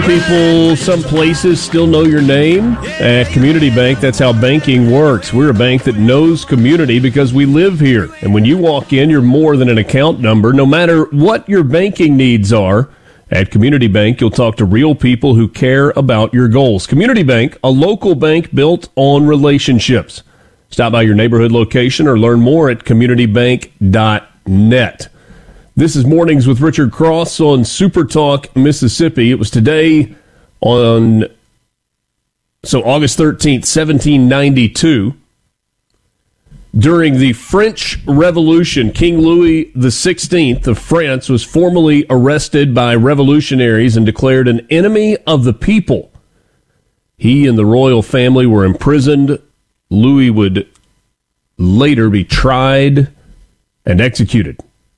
People, some places still know your name. At Community Bank, that's how banking works. We're a bank that knows community because we live here. And when you walk in, you're more than an account number. No matter what your banking needs are, at Community Bank, you'll talk to real people who care about your goals. Community Bank, a local bank built on relationships. Stop by your neighborhood location or learn more at communitybank.net. This is Mornings with Richard Cross on Super Talk, Mississippi. It was today on, August 13th, 1792. During the French Revolution, King Louis XVI of France was formally arrested by revolutionaries and declared an enemy of the people. He and the royal family were imprisoned. Louis would later be tried and executed.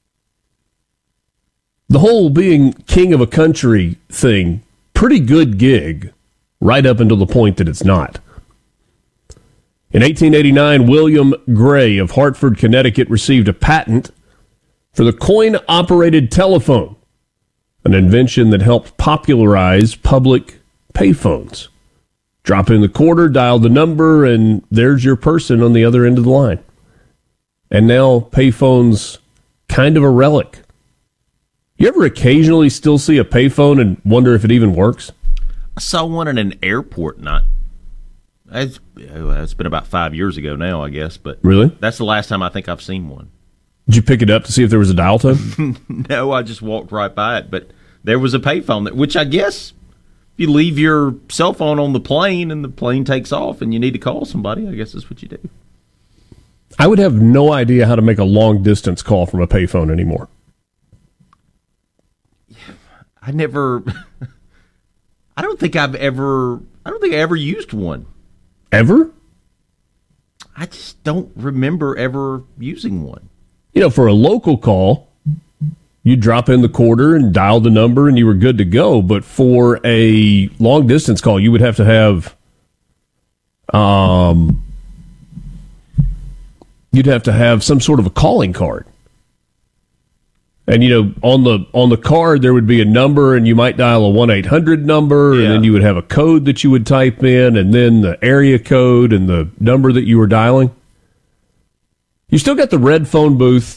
The whole being king of a country thing, pretty good gig, right up until the point that it's not. In 1889, William Gray of Hartford, Connecticut, received a patent for the coin-operated telephone, an invention that helped popularize public payphones. Drop in the quarter, dial the number, and there's your person on the other end of the line. And now payphones, kind of a relic. You ever occasionally still see a payphone and wonder if it even works? I saw one in an airport. It's been about 5 years ago now, I guess. But really, that's the last time I think I've seen one. Did you pick it up to see if there was a dial tone? No, I just walked right by it. But there was a payphone, which I guess if you leave your cell phone on the plane and the plane takes off and you need to call somebody, I guess that's what you do. I would have no idea how to make a long-distance call from a payphone anymore. I don't think I ever used one. Ever? I just don't remember ever using one. For a local call, you drop in the quarter and dial the number and you were good to go. But for a long distance call, you would have to have, some sort of a calling card. And, on the card, there would be a number, and you might dial a 1-800 number, and then you would have a code that you would type in, and then the area code and the number that you were dialing. You still got the red phone booth